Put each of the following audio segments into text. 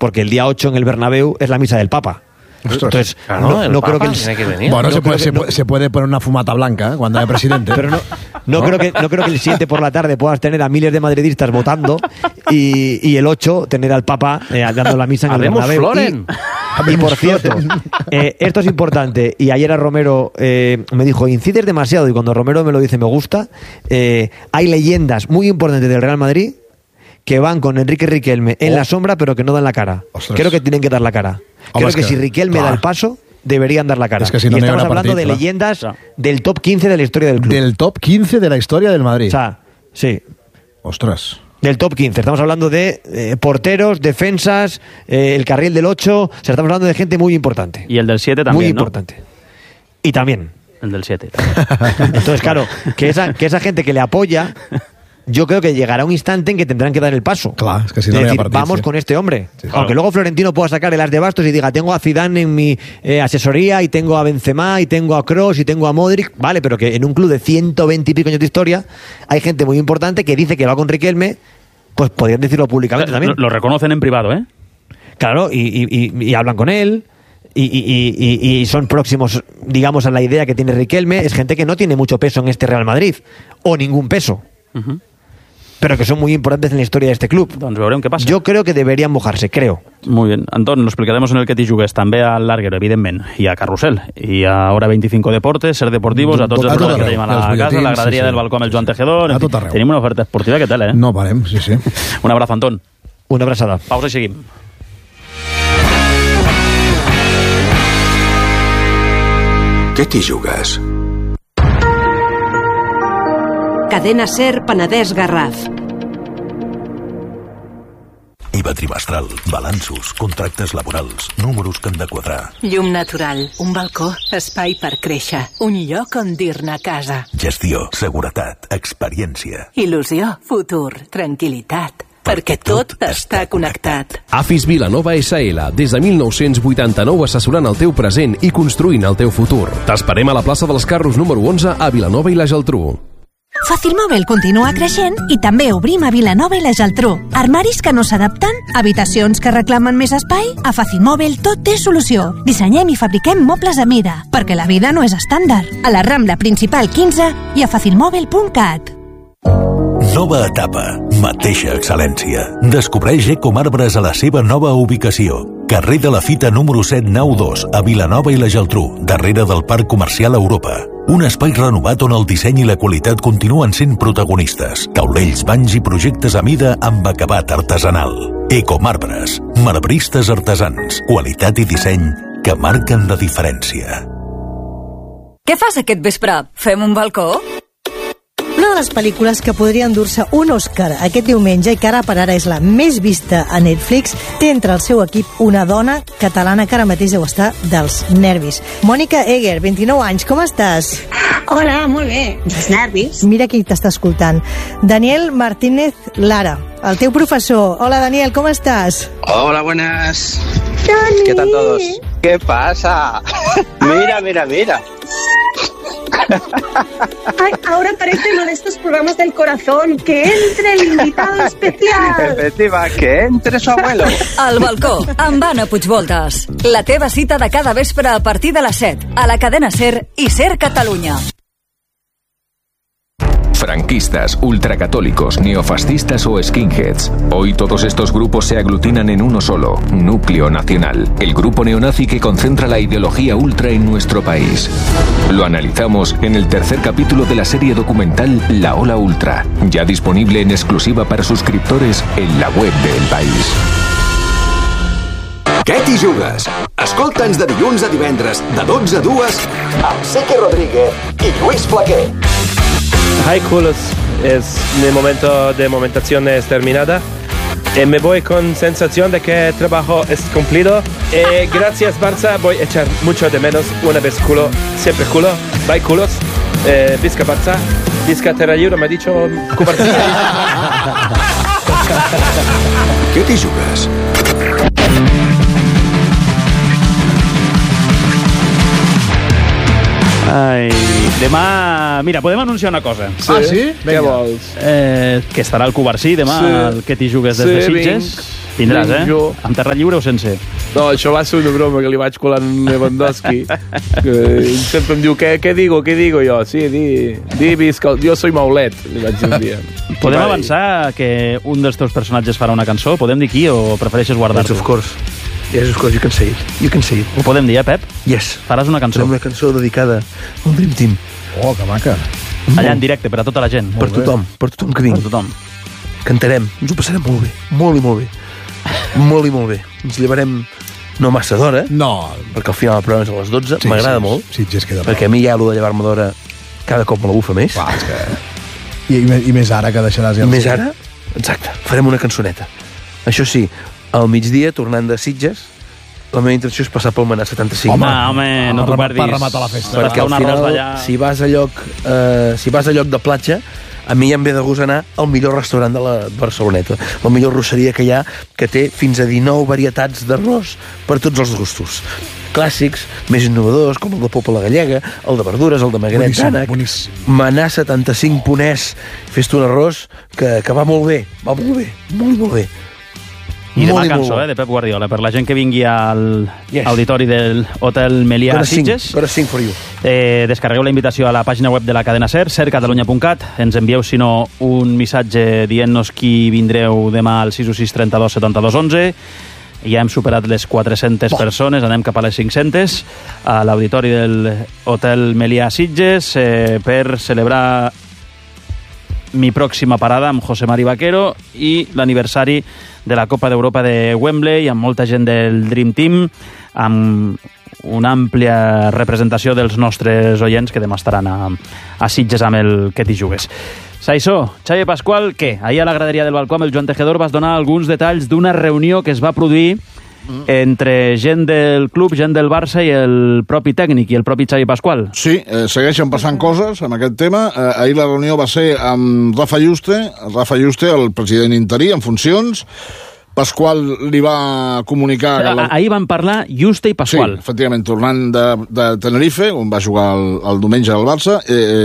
porque el día 8 en el Bernabéu es la misa del Papa. Entonces, claro, no creo que tiene que venir. Bueno, se puede poner una fumata blanca cuando haya presidente. Pero no creo que el 7 por la tarde puedas tener a miles de madridistas votando y el 8 tener al Papa dando la misa en el Bernabéu. Y por cierto, esto es importante, y ayer a Romero me dijo, incides demasiado, y cuando Romero me lo dice me gusta. Hay leyendas muy importantes del Real Madrid que van con Enrique Riquelme en la sombra, pero que no dan la cara. Ostras. Creo que tienen que dar la cara. Creo que si Riquelme da el paso, deberían dar la cara. Es que si no, y estamos hablando de leyendas del top 15 de la historia del club. Del top 15 de la historia del Madrid. O sea, sí. Ostras. Del top 15. Estamos hablando de porteros, defensas, el carril del 8. O sea, estamos hablando de gente muy importante. Y el del 7 también, muy importante. Y también. El del 7. Entonces, claro, que esa gente que le apoya... Yo creo que llegará un instante en que tendrán que dar el paso. Claro, es que si no decir, vamos con este hombre. Sí, claro. Aunque luego Florentino pueda sacar el as de bastos y diga, tengo a Zidane en mi asesoría, y tengo a Benzema, y tengo a Kroos, y tengo a Modric. Vale, pero que en un club de 120 y pico años de historia hay gente muy importante que dice que va con Riquelme, pues podrían decirlo públicamente también. Lo reconocen en privado, ¿eh? Claro, y hablan con él. Y son próximos, digamos, a la idea que tiene Riquelme. Es gente que no tiene mucho peso en este Real Madrid, o ningún peso. Pero que son muy importantes en la historia de este club. Doncs veurem què passa. Yo creo que deberían mojarse, creo. Muy bien. Anton, lo explicaremos en el que t'hi jugues, també al Larguero, evidentment, i a Carrusel, i a Hora 25 Deportes, Ser Deportivos, a tots els programes que tenim a la casa, la graderia del balcó amb el Joan Tejedor. Tenim una oferta esportiva que tela, eh? No parem, sí. Un abrazo, Anton. Una abraçada. Pausa i seguim. Què t'hi jugues? Cadena Ser Penedès Garraf. IVA trimestral, balanços, contractes laborals, números que han de quadrar. Llum natural, un balcó, espai per créixer, un lloc on dir-ne casa. Gestió, seguretat, experiència. Il·lusió, futur, tranquil·litat. Perquè tot està connectat. AFIS Vilanova SL, des de 1989 assessorant el teu present i construint el teu futur. T'esperem a la plaça dels Carros número 11 a Vilanova i la Geltrú. Fàcilmòbil continua creixent i també obrim a Vilanova i la Geltrú. Armaris que no s'adapten, habitacions que reclamen més espai. A Fàcilmòbil tot té solució. Dissenyem i fabriquem mobles a mida, perquè la vida no és estàndard. A la Rambla Principal 15 i a facilmòbil.cat. Nova etapa, mateixa excel·lència. Descobreix Ecomarbres a la seva nova ubicació. Carrer de la Fita número 792, a Vilanova i la Geltrú, darrere del Parc Comercial Europa. Un espai renovat on el disseny i la qualitat continuen sent protagonistes. Taulells, banys i projectes a mida amb acabat artesanal. Ecomarbres, marbristes artesans, qualitat i disseny que marquen la diferència. Què fas aquest vespre? Fem un balcó? Una de les pel·lícules que podria endur-se un Òscar aquest diumenge i que ara per ara és la més vista a Netflix té entre el seu equip una dona catalana que ara mateix deu estar dels nervis. Mònica Egger, 29 anys, com estàs? Hola, molt bé. Els nervis. Mira qui t'està escoltant. Daniel Martínez Lara, el teu professor. Hola, Daniel, com estàs? Hola, buenas. Dani. ¿Qué tal todos? ¿Qué pasa? Mira. Ay, ahora parece uno de estos programas del corazón. Que entre el invitado especial. Efectiva, que entre su abuelo. Al balcó, amb Anna Puigvoltes. La teva cita de cada vespre a partir de les 7, a la cadena Ser i Ser Catalunya. Franquistas, ultracatólicos, neofascistas o skinheads. Hoy todos estos grupos se aglutinan en uno solo, Núcleo Nacional, el grupo neonazi que concentra la ideología ultra en nuestro país. Lo analizamos en el tercer capítulo de la serie documental La Ola Ultra, ya disponible en exclusiva para suscriptores en la web del País. Què t'hi jugues? Escolta'ns de dilluns a divendres, de 12 a 2, amb Seque Rodríguez i Lluís Flaquer. Hi, Culos. Mi momento de momentación es terminada. Me voy con sensación de que el trabajo es cumplido. Gracias, Barça. Voy a echar mucho de menos. Una vez culo, siempre culo. Bye, culos. Visca Barça. Visca Terrayuro, me ha dicho Cubarcilla. Què t'hi jugues? Ai, demà... Mira, podem anunciar una cosa. Sí? Ah, sí? Què vols? Que estarà al Covarsí demà, sí. El que t'hi jugues des de Sitges. Tindràs, amb terra lliure o sense? No, això va ser una broma que li vaig colar a Lewandowski. Ell sempre em diu, què digo? Jo, sí, di visca, jo soy Maulet, li vaig dir un dia. Podem avançar que un dels teus personatges farà una cançó? Podem dir qui o prefereixes guardar-t'ho? Yes, of course. Yes, of course, you can say it. Ho podem dir, Pep? Yes. Faràs una cançó? Una cançó dedicada al Dream Team. Oh, que maca. Allà en directe, per a tota la gent. Per tothom que vingui. Per tothom. Cantarem, ens ho passarem molt bé, molt i molt bé. Molt i molt bé. Ens llevarem no massa d'hora, perquè al final el programa és a les 12, m'agrada molt, perquè a mi ja allò de llevar-me d'hora cada cop me la bufa més. I més ara que deixaràs ja... I més ara? Exacte, farem una cançoneta. Això sí, al migdia, tornant de Sitges, la meva intenció és passar pel Manà 75. Home, no t'ho perdis. Per rematar la festa. Perquè al final, si vas a lloc de platja, a mi ja em ve de gust anar al millor restaurant de la Barceloneta, la millor arrosseria que hi ha, que té fins a 19 varietats d'arròs per tots els gustos. Clàssics, més innovadors, com el de popa a la gallega, el de verdures, el de magret d'ànec, Manà 75 ponès, fes-te un arròs que va molt bé, molt bé. I demà cançó, de Pep Guardiola, per la gent que vingui al auditori del Hotel Melià Sitges. Gonna sing for you. Descarregueu la invitació a la pàgina web de la cadena SER, sercatalunya.cat. Ens envieu, si no, un missatge dient-nos qui vindreu demà al 616 32 72 11. Ja hem superat les 400 persones, anem cap a les 500 a l'auditori del Hotel Melià Sitges per celebrar mi pròxima parada amb José Mari Vaquero i l'aniversari de la Copa d'Europa de Wembley, amb molta gent del Dream Team, amb una àmplia representació dels nostres oients que demà estaran a Sitges amb el Que t'hi jugues. Saissó, Xavi Pasqual, què? Ahir a la graderia del balcó amb el Joan Tejedor vas donar alguns detalls d'una reunió que es va produir entre gent del club, gent del Barça i el propi tècnic i el propi Xavi Pasqual. Sí, segueixen passant coses amb aquest tema. Ahir la reunió va ser amb Rafa Juste, el president interí en funcions. Pasqual li va comunicar... Ahir van parlar Juste i Pasqual. Sí, efectivament, tornant de Tenerife, on va jugar el diumenge al Barça.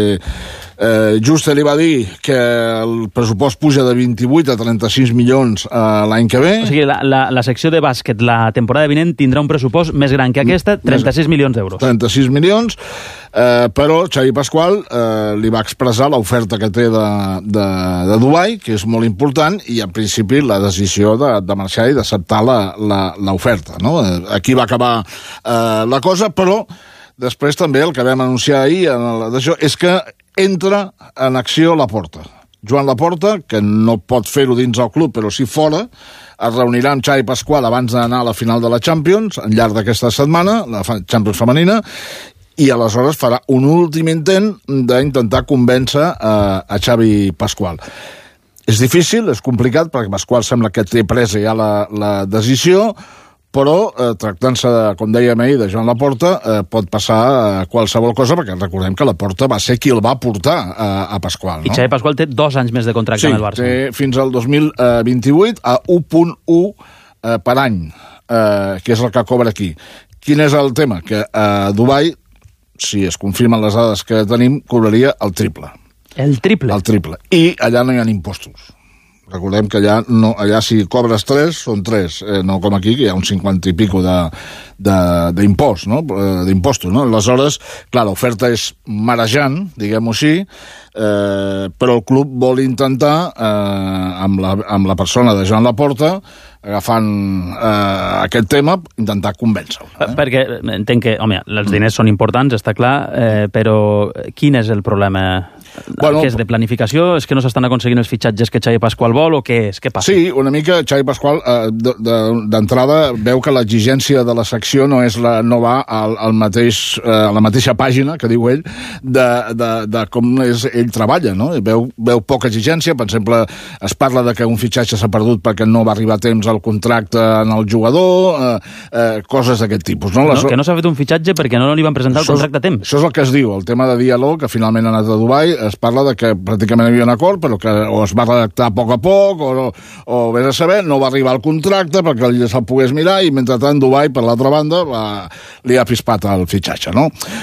Juste li va dir que el pressupost puja de 28 a 36 milions l'any que ve. O sigui, la secció de bàsquet la temporada vinent tindrà un pressupost més gran que aquesta, 36 milions d'euros. 36 milions, però Xavi Pasqual li va expressar l'oferta que té de Dubai, que és molt important, i en principi la decisió de marxar i d'acceptar l'oferta. No? Aquí va acabar la cosa, però després també el que vam anunciar ahir d'això és que entra en acció Laporta. Joan Laporta, que no pot fer-ho dins el club, però sí fora, es reunirà amb Xavi Pasqual abans d'anar a la final de la Champions, al llarg d'aquesta setmana, la Champions femenina, i aleshores farà un últim intent d'intentar convèncer a Xavi Pasqual. És difícil, és complicat, perquè Pasqual sembla que té presa ja la decisió, però tractant-se, com dèiem ahir, de Joan Laporta, pot passar qualsevol cosa, perquè recordem que Laporta va ser qui el va portar a Pasqual. I Xavi Pasqual té 2 anys més de contracte amb el Barça. Sí, té fins al 2028 a 1,1 per any, que és el que cobra aquí. Quin és el tema? Que a Dubai, si es confirmen les dades que tenim, cobraria el triple. El triple? El triple. I allà no hi ha impostos. Recordem que allà si cobres 3, són 3, no com aquí, que hi ha un 50 i pico d'impost, no? D'impostos, no? Aleshores, clar, l'oferta és marejant, diguem-ho així, però el club vol intentar, amb la persona de Joan Laporta, agafant aquest tema, intentar convèncer-ho. Perquè entenc que, home, els diners són importants, està clar, però quin és el problema? Bueno, què és, de planificació? És que no s'estan aconseguint els fitxatges que Xavi Pasqual vol o què és? Què passa? Sí, una mica Xavi Pasqual d'entrada veu que l'exigència de la secció no va a la mateixa pàgina, que diu ell, de com ell treballa, no? Veu poca exigència. Per exemple, es parla de que un fitxatge s'ha perdut perquè no va arribar a temps el contracte en el jugador, coses d'aquest tipus. No, que no s'ha fet un fitxatge perquè no li van presentar el contracte a temps. Això és el que es diu, el tema de diàleg, que finalment ha anat a Dubai. Es parla de que pràcticament hi havia un acord, però que o es va redactar a poc a poc, o vés a saber, no va arribar el contracte perquè ell se'l pogués mirar, i mentrestant Dubai, per l'altra banda, li ha pispat el fitxatge, no?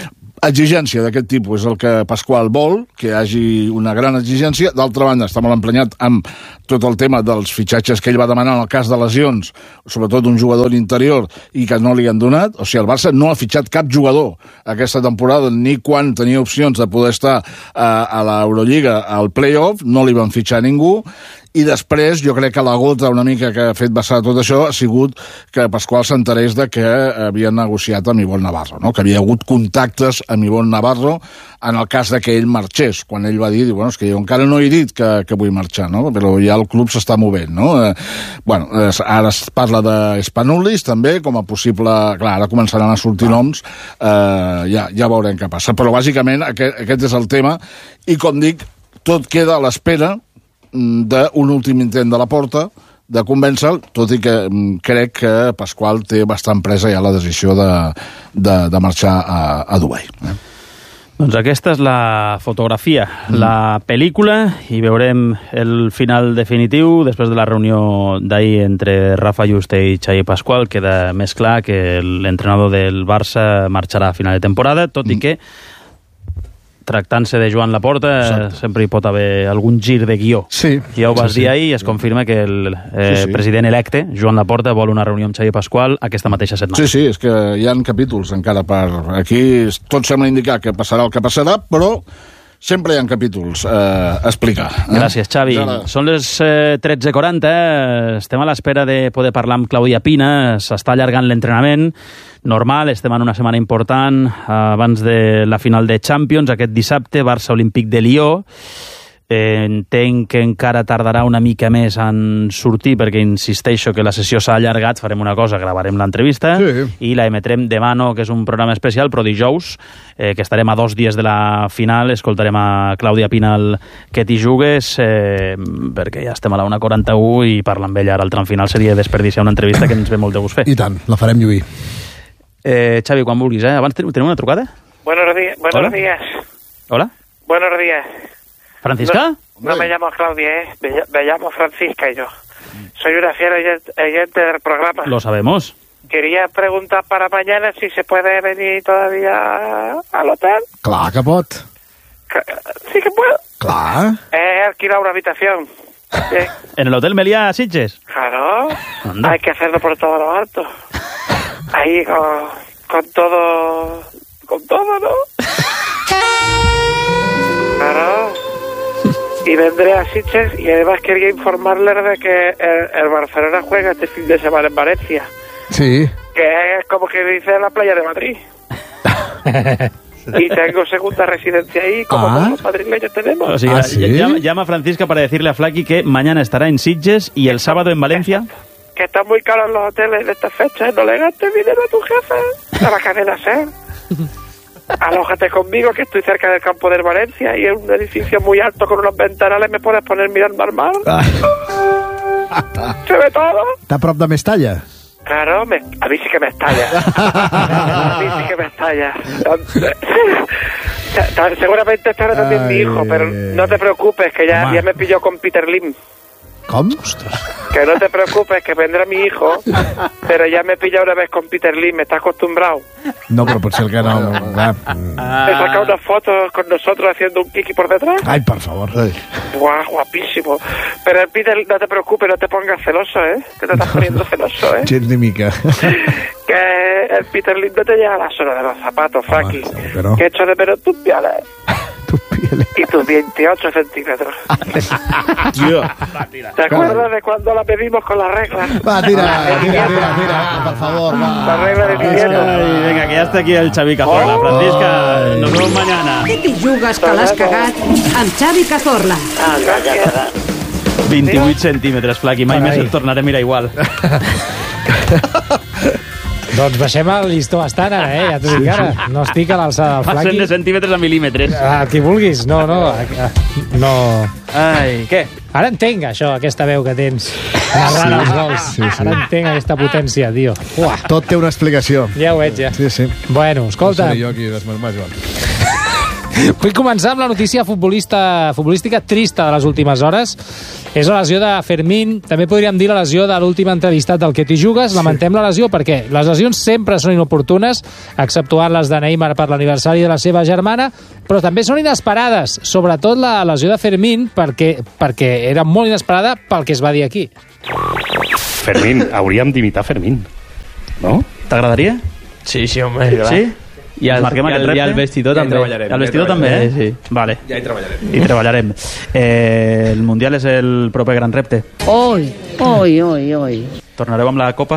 exigència d'aquest tipus és el que Pasqual vol, que hi hagi una gran exigència. D'altra banda, està molt emprenyat amb tot el tema dels fitxatges que ell va demanar en el cas de lesions, sobretot un jugador interior, i que no li han donat. O sigui, el Barça no ha fitxat cap jugador aquesta temporada, ni quan tenia opcions de poder estar a l'Eurolliga, al play-off, no li van fitxar ningú. I després, jo crec que la gota una mica que ha fet vessar tot això ha sigut que Pasqual s'enterés de que havia negociat amb Ivonne Navarro, no? Que havia hagut contactes amb Ivonne Navarro en el cas de que ell marxés, quan ell va dir, bueno, és que jo encara no he dit que vull marxar, no? Però ja el club s'està movent, no? Ara es parla d'Spanoulis, també, com a possible... Clar, ara començaran a sortir noms, ja veurem què passa. Però, bàsicament, aquest és el tema, i, com dic, tot queda a l'espera d'un últim intent de la Porta de convèncer-lo, tot i que crec que Pasqual té bastant presa ja la decisió de marxar a Dubai. Doncs aquesta és la fotografia, la pel·lícula, i veurem el final definitiu després de la reunió d'ahir entre Rafa Juste i Xavi Pasqual. Queda més clar que l'entrenador del Barça marxarà a final de temporada, tot i que tractant-se de Joan Laporta, sempre hi pot haver algun gir de guió. Sí. Ja ho vas dir ahir, i es confirma que el president electe, Joan Laporta, vol una reunió amb Xavi Pasqual aquesta mateixa setmana. Sí, és que hi ha capítols encara per aquí. Tot sembla indicar que passarà el que passarà, però sempre hi ha capítols a explicar. Gràcies, Xavi. Són les 13:40, estem a l'espera de poder parlar amb Clàudia Pina, s'està allargant l'entrenament normal, estem en una setmana important abans de la final de Champions, aquest dissabte, Barça Olímpic de Lió. Entenc que encara tardarà una mica més en sortir, perquè insisteixo que la sessió s'ha allargat. Farem una cosa, gravarem l'entrevista i la emetrem demà, no, que és un programa especial, però dijous, que estarem a 2 dies de la final, escoltarem a Clàudia Pina al Que t'hi jugues, perquè ja estem a la 1:41 i parlar amb ella ara al tram final seria desperdiciar una entrevista que ens ve molt de gust fer. I tant, la farem lluir. Xavi, quan vulguis, Abans tenim una trucada? Buenos días. Hola. Buenos días. ¿Francisca? No me llamo Claudia, me llamo Francisca y yo. Soy una fiel oyente del programa. Lo sabemos. Quería preguntar para mañana si se puede venir todavía al hotel. Clar que pot. Sí que puedo. Clar. He alquilado una habitación. Sí. ¿En el Hotel Meliá Sitges? Claro. Anda. Hay que hacerlo por todo lo alto. Ahí con todo... Con todo, ¿no? Claro. Y vendré a Sitges, y además quería informarles de que el Barcelona juega este fin de semana en Valencia. Sí. Que es como que dice la playa de Madrid. Y tengo segunda residencia ahí, como todos los madrileños tenemos. O sea, llama a Francisca para decirle a Flaqui que mañana estará en Sitges y el sábado en Valencia. Que están muy caros los hoteles de estas fechas, no le gastes dinero a tu jefe. De la cadena SER. Alójate conmigo, que estoy cerca del campo del Valencia y es un edificio muy alto con unos ventanales, me puedes poner mirando al mar. Se ve todo. Està a prop de Mestalla? Claro, a mí sí que me estalla. A mí sí que me estalla. Seguramente estará también mi hijo, pero no te preocupes, que ya me pilló con Peter Lim. Com? Que no te preocupes, que vendrá mi hijo, pero ya me pilla una vez con Peter Lim, ¿me estás acostumbrado? No, però potser el que no... He sacado unas fotos con nosotros haciendo un kiki por detrás. Ay, por favor. Guau, guapísimo. Pero el Peter, no te preocupes, no te pongas celoso, ¿eh? Que te estás poniendo celoso, ¿eh? Gens ni mica. Que el Peter Lim no te llega a la zona de los zapatos, Frankie. Que echo de menos tus pieles. Y tus 28 centímetros. ¿Te acuerdas de cuando la pedimos con las reglas? Va, tira, por favor, va. La regla de mi nieto. Venga, que ya está aquí el Xavi Cazorla. Francisca, nos vemos mañana. Que t'hi jugues, que l'has cagat, amb Xavi Cazorla. Gràcies. 28 centímetres, Flaqui. Mai més el tornaré a mirar igual. Doncs baixem el llistó bastant ara, ja t'ho dic ara. No estic a l'alçada del Flaqui. Passen de centímetres a mil·límetres. Qui vulguis, no. Ai, què? Ara entenc això, aquesta veu que tens narrant els gols. Ara entenc aquesta potència, tio. Tot té una explicació. Ja ho veig, ja. Sí. Bueno, escolta. No seré jo aquí desmarmar, Joan. Vull començar amb la notícia futbolística trista de les últimes hores. És la lesió de Fermín, també podríem dir la lesió de l'últim entrevistat del Que t'hi jugues. Lamentem la lesió perquè les lesions sempre són inoportunes, exceptuant les de Neymar per l'aniversari de la seva germana, però també són inesperades, sobretot la lesió de Fermín, perquè era molt inesperada pel que es va dir aquí. Fermín, hauríem d'imitar Fermín, no? T'agradaria? Sí, home. Sí? I el vestidor també. El vestidor també, sí. Vale. Ja hi treballarem. Hi treballarem. El Mundial és el proper gran repte. Oi. Tornareu amb la Copa?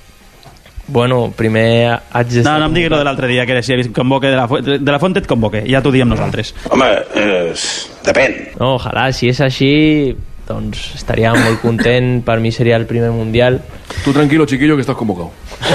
Bueno, primer haig de... No em diguis lo de l'altre dia, que si convoque de la Fuente et convoque. Ja t'ho diem nosaltres. Home, depèn. No, ojalà, si és així, doncs estaria molt content. Per mi seria el primer Mundial. Tú tranquilo, chiquillo, que estás convocado.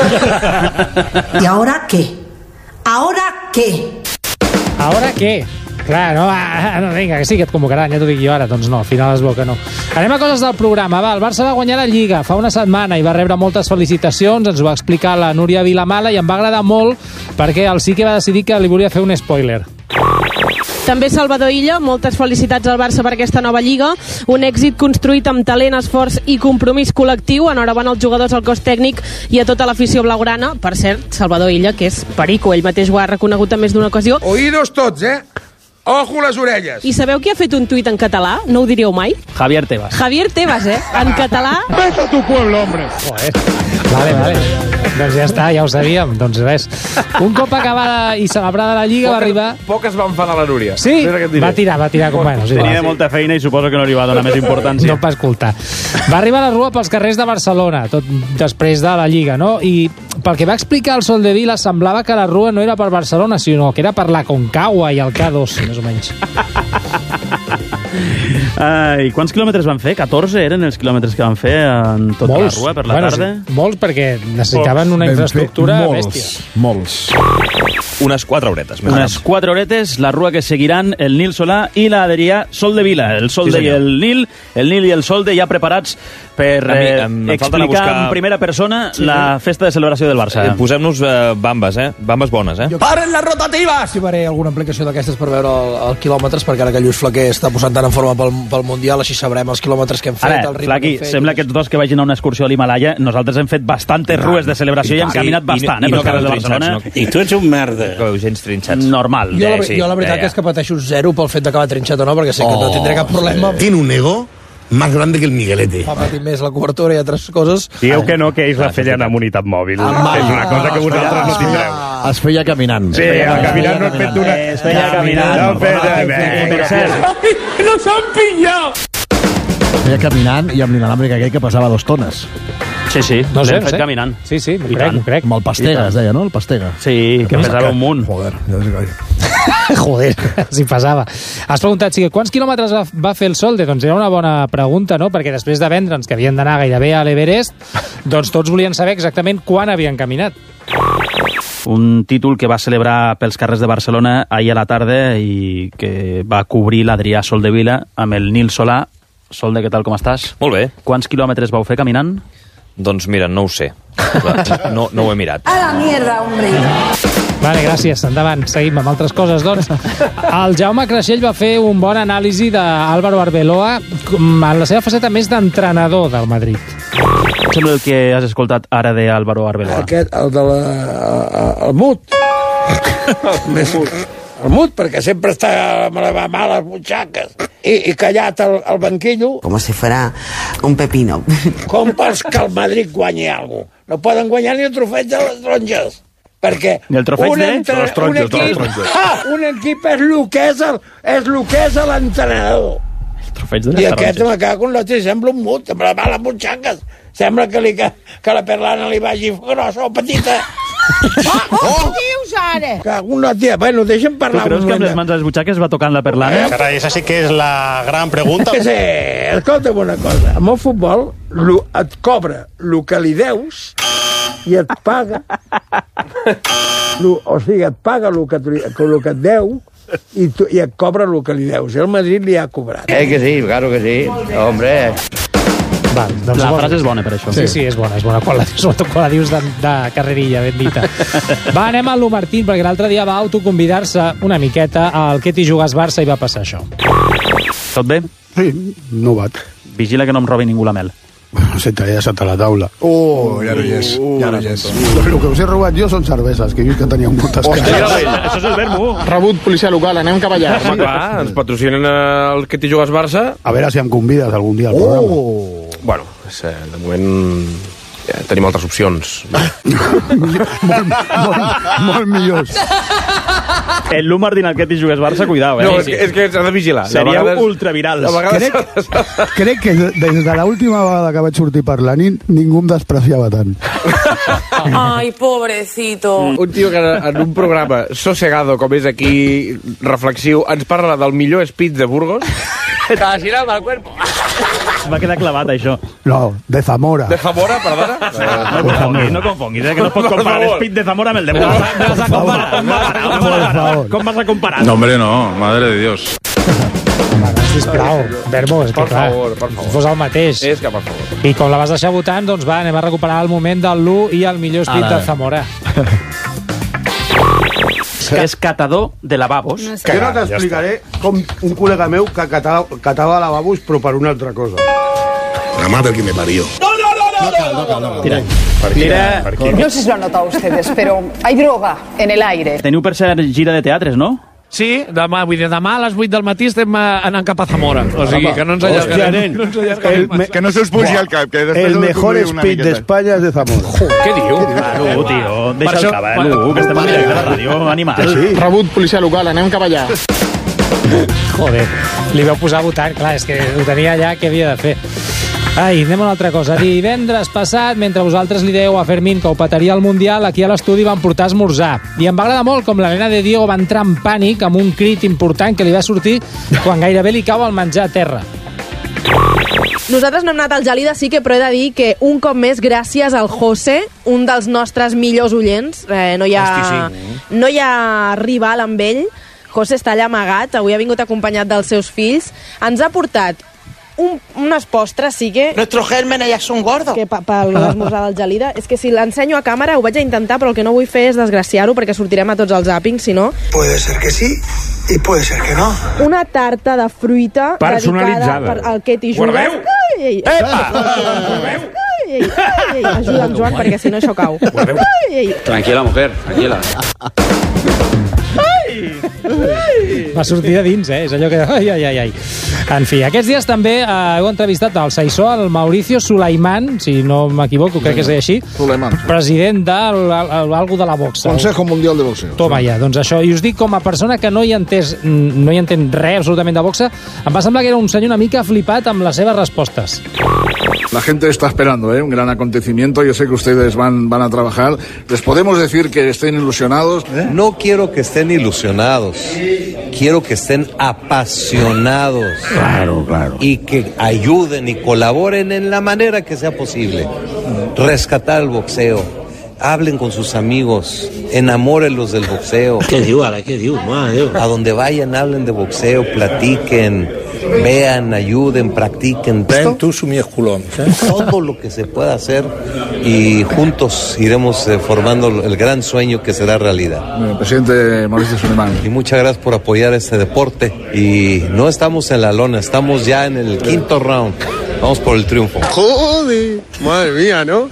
¿Y ahora qué? ¿Ahora qué? ¿Ahora qué? Clar, no, vinga, que sí que et convocaran, ja t'ho dic jo ara. Doncs no, al final es veu que no. Anem a coses del programa, va. El Barça va guanyar la Lliga fa una setmana i va rebre moltes felicitacions, ens ho va explicar la Núria Vilamala i em va agradar molt perquè el sí que va decidir que li volia fer un spoiler. També Salvador Illa, moltes felicitats al Barça per aquesta nova Lliga, un èxit construït amb talent, esforç i compromís col·lectiu. Enhorabona als jugadors, al cos tècnic i a tota l'afició blaugrana. Per cert, Salvador Illa, que és perico, ell mateix ho ha reconegut en més d'una ocasió. Oídos tots, Ojo les orelles. I sabeu qui ha fet un tuit en català? No ho diríeu mai? Javier Tebas. Javier Tebas, en català. Vete a tu pueblo, hombre. Joder. Vale. Doncs ja està, ja ho sabíem. Doncs res. Un cop acabada i celebrada la Lliga va arribar... Poc es va enfadar la Núria. Sí, va tirar com bueno. Sí, tenia molta feina i suposo que no li va donar més importància. No va escoltar. Va arribar a la rua pels carrers de Barcelona, tot després de la Lliga, no? I pel que va explicar el Soldevila, semblava que la rua no era per Barcelona, sinó que era per la Concagua i el K2, més o menys. I quants quilòmetres van fer? 14 eren els quilòmetres que van fer en tota la rua per la tarda? Sí, molts, perquè necessitaven una infraestructura bèstia. Molts. Unes 4 horetes. Unes 4 horetes, la rua que seguiran el Nil Solà i l'Adrià Soldevila. El Solde i el Nil i el Solde ja preparats per explicar en primera persona la festa de celebració del Barça. Posem-nos bambes, Bambes bones, Paren les rotatives! Si faré alguna aplicació d'aquestes per veure el quilòmetres, perquè ara que Lluís Flaquer està posant tant en forma pel Mundial, així sabrem els quilòmetres que hem fet, el ritme Flaqui, que hem fet. Sembla que tots que vagin a una excursió a l'Himalaya, nosaltres hem fet bastantes rues de celebració i hem caminat bastant, pels carrers de Barcelona. I tu ets un merda. Gens trinxats. Normal. Jo la veritat que és que pateixo zero pel fet d'acabar trinxat o no, perquè sé que no tindré cap problema. Tiene un ego más grande que el Miguelete. Va patir més la cobertura i altres coses. Digueu que no, que ells la feien amb unitat mòbil. És una cosa que vosaltres no tindreu. Es feia caminant. Sí, caminant no et fet una... Es feia caminant. ¡No s'han pillat! Feia caminant i amb l'inalàmbric aquell que pesava 2 tones. Sí, no sé, fet caminant. Sí, m'ho crec. Amb el Pastega, es deia, no? El Pastega. Sí, que pesava un munt. Joder, si pesava. Has preguntat, quants quilòmetres va fer el Solde? Doncs era una bona pregunta, no? Perquè després de vendre'ns que havien d'anar gairebé a l'Everest, doncs tots volien saber exactament quan havien caminat. Un títol que va celebrar pels carrers de Barcelona ahir a la tarda i que va cobrir l'Adrià Soldevila amb el Nil Solà. Solde, què tal, com estàs? Molt bé. Quants quilòmetres vau fer caminant? Doncs mira, no ho sé. No ho he mirat. A la mierda, hombre. Vale, gràcies. Endavant. Seguim amb altres coses, doncs. El Jaume Creixell va fer un bon anàlisi d'Álvaro Arbeloa en la seva faceta més d'entrenador del Madrid. Sembla el que has escoltat ara d'Álvaro Arbeloa. Aquest, el de el Mut. El Mut, perquè sempre està amb les males butxaques i callat al banquillo. Com si fuera un pepino. Com vols que el Madrid guanyi alguna cosa? No poden guanyar ni el trofeig de les taronges. Perquè un equip és el que és l'entrenador. I aquest me cago en l'altre, sembla un mut, amb les males butxaques. Sembla que la perlana li vagi grossa o petita. Què dius ara? Cago en la tia. Bueno, deixa'm parlar. Tu creus que amb les mans a les butxaques va tocant la perlana? Carai, esa sí que és la gran pregunta. Sí, escolta'm una cosa. Amb el futbol et cobra el que li deus i et paga. O sigui, et paga el que et deu i et cobra el que li deus. El Madrid li ha cobrat. Que sí, claro que sí. Hombre... Doncs la frase és bona, per això. Sí, és bona. Sobretot quan la dius de carrerilla, ben dita. Va, anem a l'U Martín, perquè l'altre dia va autoconvidar-se una miqueta al Que t'hi jugues Barça i va passar això. Tot bé? Sí, no bat. Vigila que no em robi ningú la mel. Sentaré sota la taula. Ja no hi és. El que us he robat jo són cerveses, que he vist que teníeu moltes cares. Això és el verbo. Rebut policia local, anem cap allà. Home, clar, ens patrocinen el Que t'hi jugues Barça. A veure si em convides algun dia al programa. Bueno, de moment ja tenim altres opcions. molt millors. El Lu Martín al Que t'hi jugues Barça, cuidao, No, és que s'ha de vigilar. Seria ultravirals. Crec que des de l'última vegada que vaig sortir per la nit ningú em despreciava tant. Ai, pobrecito. Un tio que en un programa sossegado com és aquí, reflexiu, ens parla del millor speech de Burgos. Te vas a ir al mal cuerpo. Va quedar clavat, això. No, de Zamora. De Zamora, perdona? No confonguis, que no pots comparar l'espit de Zamora amb el de Burgos. Com vas a comparar? No, hombre, no. Madre de Dios. Sisplau, Verbo, és que Per clar, favor. si fos el mateix. És que, per favor. I com la vas deixar votant, doncs va, anem a recuperar el moment del Lu i el millor speed de Zamora. És catador de lavabos. Jo no t'explicaré com un col·lega meu que catava lavabos però per una altra cosa. La madre que me parió. No. Tira. No sé si lo han notado ustedes, pero hay droga en el aire. Teniu per ser gira de teatres, no? Sí, demà a les 8 del matí estem anant cap a Zamora. O sigui, que no ens allargarem. Que no se us pugi al cap. El mejor speed d'Espanya és de Zamora. Què diu? Lu, tio, deixa el cava, Lu, que estem en directe a la ràdio, animal. Rebut policia local, anem cap allà. Joder, li vau posar a votar, clar, és que ho tenia allà, què havia de fer. Ai, anem a una altra cosa. Divendres passat, mentre vosaltres li dèieu a Fermín que ho petaria al Mundial, aquí a l'estudi van portar esmorzar. I em va agradar molt com la nena de Diego va entrar en pànic amb un crit important que li va sortir quan gairebé li cau el menjar a terra. Nosaltres no hem anat al Gelida, sí que, però he de dir que un cop més, gràcies al José, un dels nostres millors oients, no hi ha rival amb ell, José està allà amagat, avui ha vingut acompanyat dels seus fills, ens ha portat unes postres, sí que... Nuestros gérmenes ya son gordos. Que per l'esmorzar del Gelida. És que si l'ensenyo a càmera ho vaig a intentar, però el que no vull fer és desgraciar-ho perquè sortirem a tots els àpings, si no... Puede ser que sí y puede ser que no. Una tarta de fruita dedicada al Que t'hi jugues. Guardeu! Ajuda'm, Joan, perquè si no això cau. Tranquila, mujer, tranquila. Va sortir de dins, és allò que... Ai. En fi, aquests dies també heu entrevistat al Saissó, el Mauricio Sulaiman, si no m'equivoco, crec que és així, president d'algú de la boxa. Consejo Mundial de Boxeo. Toma ja, doncs això. I us dic, com a persona que no hi entén res absolutament de boxa, em va semblar que era un senyor una mica flipat amb les seves respostes. La gente está esperando, un gran acontecimiento. Yo sé que ustedes van a trabajar. ¿Les podemos decir que estén ilusionados? No quiero que estén ilusionados. Quiero que estén apasionados. Claro. Y que ayuden y colaboren en la manera que sea posible. Rescatar el boxeo. Hablen con sus amigos, enamórenlos del boxeo. ¿Qué digo? Madre Dios. A donde vayan, hablen de boxeo, platiquen, vean, ayuden, practiquen. Ven tú su miesculón. Todo lo que se pueda hacer y juntos iremos formando el gran sueño que será realidad. Presidente Mauricio Sulaiman. Y muchas gracias por apoyar este deporte. Y no estamos en la lona, estamos ya en el quinto round. Vamos por el triunfo. Joder, madre mía, ¿no?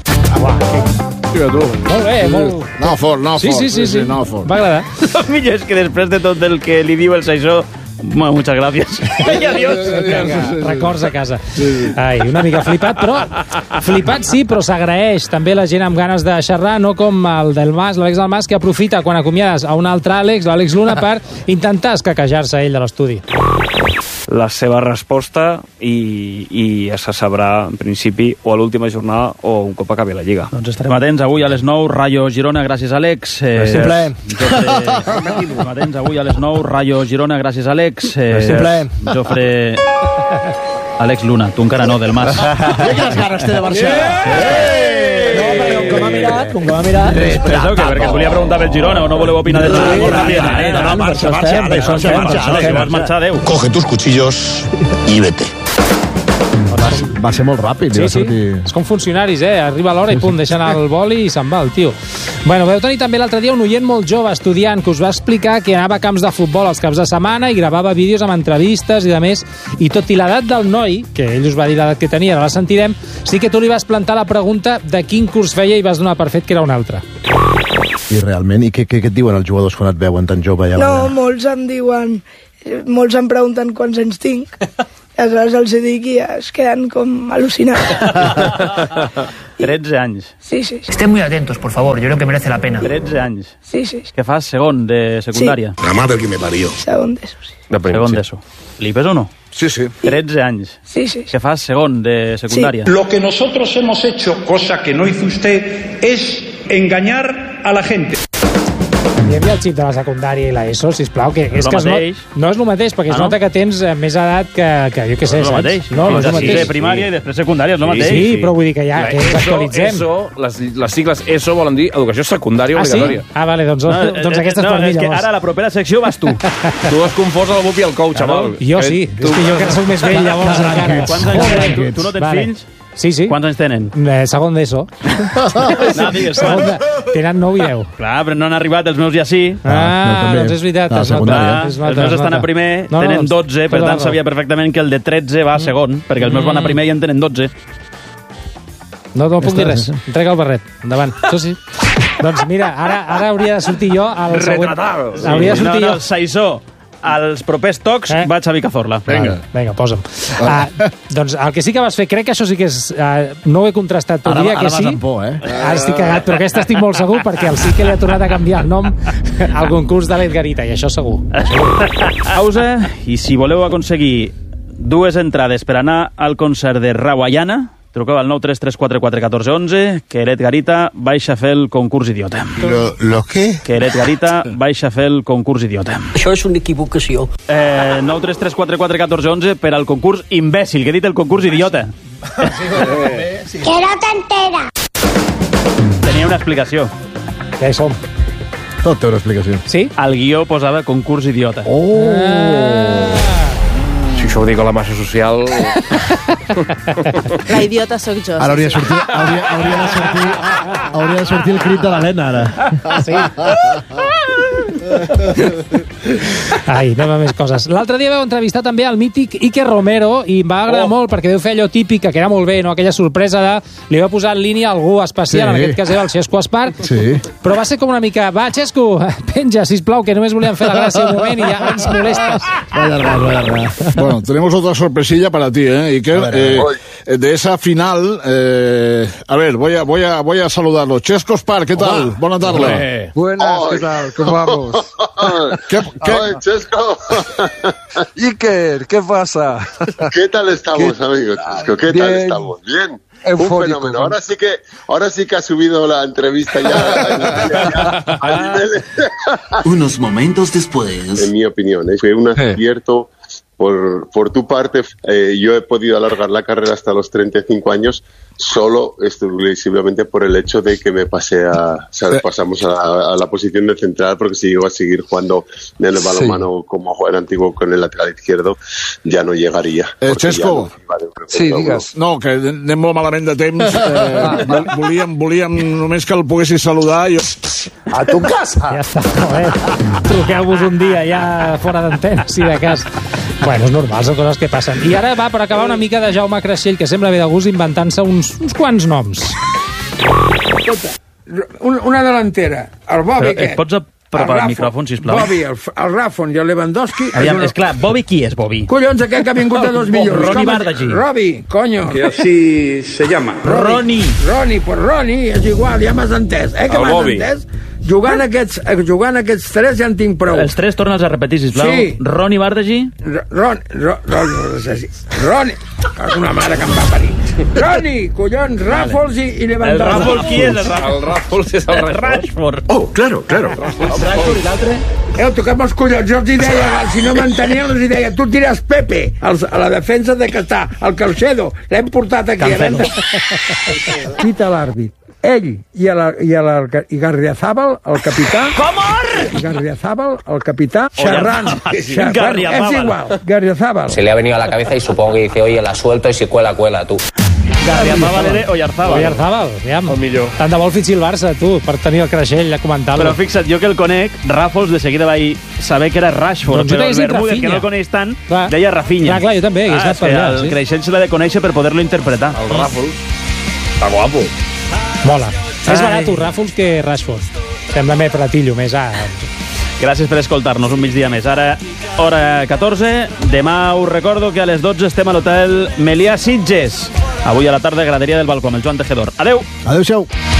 Molt bé, molt... No fort. Sí. Va agradar. El millor és que després de tot el que li diu el Saissó, muchas gracias. I adiós. Records a casa. Ai, una mica flipat, però s'agraeix també la gent amb ganes de xerrar, no com el del Mas, l'Àlex del Mas, que aprofita quan acomiades a un altre Àlex, l'Àlex Luna, per intentar escaquejar-se ell de l'estudi. La seva resposta i se sabrà en principi o a l'última jornada o un cop acabi la Lliga. Doncs estarem atents avui a les 9, Rayo Girona, gràcies Àlex. Estarem atents avui a les 9, Rayo Girona, gràcies Àlex. Jofre... Àlex Luna, tu encara no, del Mas. Quines ganes té de Barcelona? Com m'ha mirat. Penseu que perquè et volia preguntar pel Girona o no voleu opinar del Girona? No, marxa, Marxa, adéu. Coge tus cuchillos y vete. Va ser molt ràpid. Sí. És com funcionaris, arriba l'hora i pum, deixa anar el boli i se'n va el tio. Bueno, vau tenir també l'altre dia un oient molt jove, estudiant, que us va explicar que anava a camps de futbol els caps de setmana i gravava vídeos amb entrevistes i de més, i tot i l'edat del noi, que ell us va dir l'edat que tenia, ara la sentirem, sí que tu li vas plantar la pregunta de quin curs feia i vas donar per fet que era un altre. I realment, i què et diuen els jugadors quan et veuen tan jove? No, molts em diuen, molts em pregunten quants anys tinc, i aleshores els dic i es queden com al·lucinats. 13 anys. Sí. Estén muy atentos, por favor, yo creo que merece la pena. 13 anys. Sí. Què fas, segon de secundària? La madre que me parió. Segon d'ESO, sí. Segon d'ESO. Lipes o no? Sí. 13 anys. Sí. Què fas, segon de secundària? Lo que nosotros hemos hecho, cosa que no hizo usted, es engañar a la gente. Hi havia el xip de la secundària i l'ESO, sisplau, que és que no és el mateix, perquè es nota que tens més edat que jo què sé, no és el mateix. No és el mateix. De primària i després secundària, és el mateix. Sí, però vull dir que ja ens actualitzem. Les sigles ESO volen dir educació secundària obligatòria. Ah, vale, doncs aquesta és per mi, llavors. És que ara la propera secció vas tu. Tu has confós el Bup i el Cou, xaval. Jo sí, és que jo que soc més vell, llavors encara. Quants anys tenen? Tu no tens fills? Sí. Quants anys tenen? Segon d'ESO. No, digues. Tenen 9 i 10. Clar, però no han arribat, els meus ja sí. Doncs és veritat. Els meus estan a primer, tenen 12, per tant sabia perfectament que el de 13 va a segon, perquè els meus van a primer i en tenen 12. No puc dir res. Entrega el barret. Endavant. Això sí. Doncs mira, ara hauria de sortir jo al següent... Hauria de sortir jo... El Saissó. Als propers tocs va Xavi Cazorla. Vinga, posa'm. Doncs el que sí que vas fer, crec que això sí que és... no ho he contrastat, però diria que sí. Ara vas amb por, Ara estic cagat, però aquesta estic molt segur, perquè el sí que li ha tornat a canviar el nom al concurs de l'Edgarita, i això segur. Pausa, i si voleu aconseguir 2 entrades per anar al concert de Rawayana, truqueu al 933441411, que l'Edgarita baixa a fer el concurs idiota. ¿Lo qué? Que l'Edgarita baixa a fer el concurs idiota. Això és una equivocació. 933441411 per al concurs imbècil, que he dit el concurs idiota. Que no t'entera. Tenia una explicació. Ja hi som. Tot té una explicació. Sí? Al guió posava concurs idiota. Si això ho dic a la massa social... La idiota sóc jo. Ara hauria de sortir el crit de l'Helena, ara. Sí. Ai, anem a més coses. L'altre dia vau entrevistar també el mític Iker Romero i em va agradar molt perquè vau fer allò típic, que era molt bé, no? Aquella sorpresa de... Li va posar en línia algú especial, en aquest cas era el Xesco Espar, però va ser com una mica... Va, Xesco, penja, sisplau, que només volíem fer la gràcia un moment i ja ens molestes. Vaya. Bueno, tenemos otra sorpresilla para ti, Iker. De esa final, a ver, voy a saludarlo. Chesco Espar, ¿qué tal? Buenas tardes. Buenas, ¿qué tal? ¿Cómo vamos? Ay, Chesco. Iker, ¿qué pasa? ¿Qué tal estamos, amigos? Chesco, ¿qué tal estamos? Bien. Eufórico, un fenómeno. Ahora sí que ha subido la entrevista ya a nivel... Unos momentos después. En mi opinión, fue un acierto por tu parte. Yo he podido alargar la carrera hasta los 35 años solo exclusivamente por el hecho de que me pasamos a la posición de central, porque si iba a seguir jugando en el balonmano como jugador antiguo con el lateral izquierdo, ja no llegaria. Xesco, digues. No, que anem molt malament de temps. Volíem només que el poguessis saludar. A tu casa! Ja està, truqueu-vos un dia ja fora d'antena, si de cas. Bueno, és normal, són coses que passen. I ara va, per acabar, una mica de Jaume Creixell, que sembla bé de gust inventant-se uns quants noms. Escolta, una delantera. El Bobby, et pots apropar el micròfon, sisplau? Bobby, el Rafon i el Lewandowski... Aviam, esclar, Bobby qui és, Bobby? Collons, aquest que ha vingut de dos millors. Ronnie Bardagi. Robbie, coño. Que así se llama. Ronnie, pues Ronnie, és igual, ja m'has entès. Que m'has entès? Jugant aquests tres ja en tinc prou. Els tres tornes a repetir, sisplau. Sí. Ronnie Bardagi. Ronnie. Una mare que em va parir. Ronnie, collons, Raffles i Lewandowski. El Raffles qui és? El Raffles és el Rashford. Oh, claro. Rashford i l'altre? Toquem els collons. Jo els hi deia, si no m'entenien, els hi deia, tu tires Pepe a la defensa de que està el Calcedo. L'hem portat aquí. Pita l'àrbit. Ell i Garriazábal, el capità... Comor! Garriazábal, el capità, xerrant. És igual, Garriazábal. Se le ha venido a la cabeza y supongo que dice, oye, la suelto y si cuela, cuela, tú. Garriazábal era Oyarzábal. Oyarzábal, aviam. El millor. Tant de vol fitxi el Barça, tu, per tenir el creixell a comentar-lo. Però fixa't, jo que el conec, Ràfols de seguida vaig saber que era Rashford, doncs però el Bermúdez, que no el coneix tant, deia Rafinha. Clar, jo també, hagués anat per allà. El creixell se l'ha de conèixer per poder-lo interpretar. El Ràfols. Està guapo. Mola. És barat Ràfols que Rashford. Sembla més platillo, més... Gràcies per escoltar-nos un migdia més. Ara, hora 14. Demà us recordo que a les 12 estem a l'hotel Melià Sitges. Avui a la tarda, graderia del balcó amb el Joan Tejedor. Adeu! Adeu-siau!